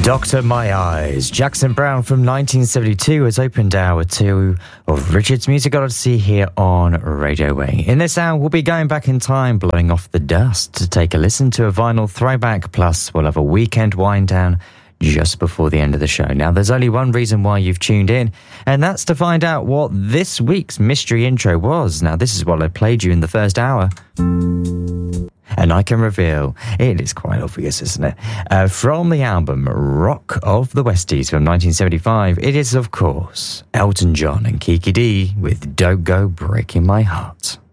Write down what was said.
Doctor My Eyes. Jackson Browne from 1972 has opened hour 2 of Richard's Music Odyssey here on Radio Way. In this hour, we'll be going back in time, blowing off the dust to take a listen to a vinyl throwback, plus we'll have a weekend wind down just before the end of the show. Now, there's only one reason why you've tuned in, and that's to find out what this week's mystery intro was. Now, this is what I played you in the first hour. And I can reveal, it is quite obvious, isn't it? From the album Rock of the Westies from 1975, it is, of course, Elton John and Kiki Dee with Don't Go Breaking My Heart.